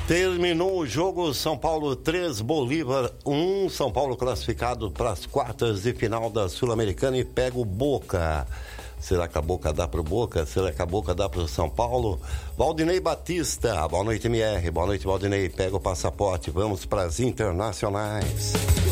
Terminou o jogo, São Paulo 3, Bolívar 1, São Paulo classificado para as quartas de final da Sul-Americana e pega o Boca. Será que a Boca dá pro Boca? Será que a Boca dá pro São Paulo? Valdinei Batista, boa noite MR, boa noite Valdinei, pega o passaporte, vamos para as internacionais.